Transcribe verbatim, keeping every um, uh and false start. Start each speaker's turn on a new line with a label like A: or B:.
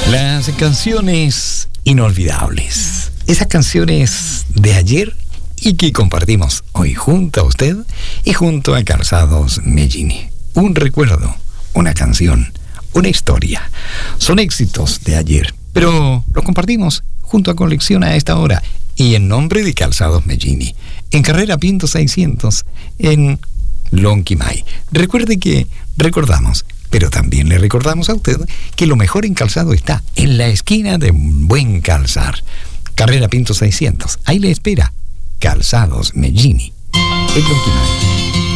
A: Las canciones inolvidables, esas canciones de ayer y que compartimos hoy junto a usted y junto a Calzados Mellini. Un recuerdo, una canción, una historia. Son éxitos de ayer, pero los compartimos junto a Colección a esta hora y en nombre de Calzados Mellini, en Carrera Pinto seiscientos, en Lonquimay. Recuerde que recordamos, pero también le recordamos a usted que lo mejor en calzado está en la esquina de Buen Calzar. Carrera Pinto seiscientos, ahí le espera Calzados Mellini, en Lonquimay.